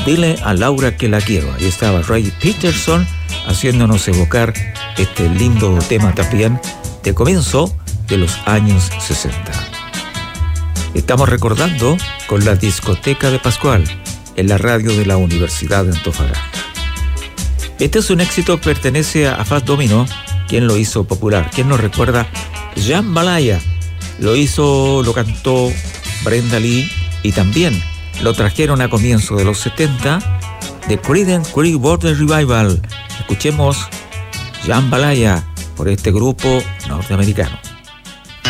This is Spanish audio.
Dile a Laura que la quiero. Ahí estaba Ray Peterson haciéndonos evocar este lindo tema también de comienzo de los años 60. Estamos recordando con la discoteca de Pascual en la radio de la Universidad de Antofagasta. Este es un éxito que pertenece a Fats Domino, quien lo hizo popular. ¿Quién nos recuerda? Jambalaya. Lo cantó Brenda Lee y también lo trajeron a comienzos de los 70 de Creedence Clearwater Revival. Escuchemos Jambalaya por este grupo norteamericano.